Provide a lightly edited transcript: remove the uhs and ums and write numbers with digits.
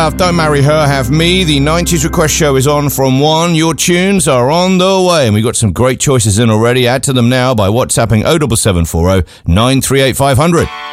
Don't Marry Her, Have Me. The 90s Request Show is on from 1. Your tunes are on the way, and we've got some great choices in already. Add to them now by WhatsApping 07740 938 500.